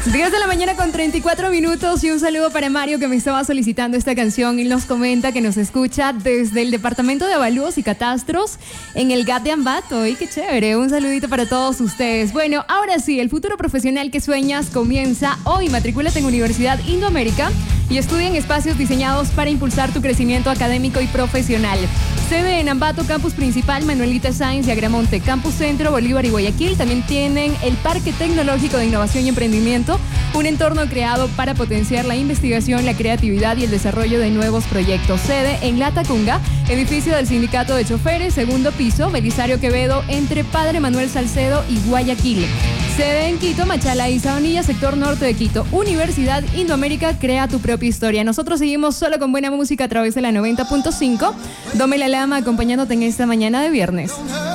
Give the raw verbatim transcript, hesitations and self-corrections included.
diez de la mañana con treinta y cuatro minutos y un saludo para Mario que me estaba solicitando esta canción y nos comenta que nos escucha desde el Departamento de Avalúos y Catastros en el G A T de Ambato. ¡Y qué chévere! Un saludito para todos ustedes. Bueno, ahora sí, el futuro profesional que sueñas comienza hoy. Matricúlate en Universidad Indoamérica y estudia en espacios diseñados para impulsar tu crecimiento académico y profesional. Sede en Ambato, Campus Principal, Manuelita Sáenz y Agramonte, Campus Centro, Bolívar y Guayaquil. También tienen el Parque Tecnológico de Innovación y Emprendimiento, un entorno creado para potenciar la investigación, la creatividad y el desarrollo de nuevos proyectos. Sede en La Tacunga, edificio del Sindicato de Choferes, segundo piso, Belisario Quevedo, entre Padre Manuel Salcedo y Guayaquil. Sede en Quito, Machala y Sabanilla, sector norte de Quito. Universidad Indoamérica, crea tu propia historia. Nosotros seguimos solo con buena música a través de la noventa punto cinco. Dome la Lama acompañándote en esta mañana de viernes.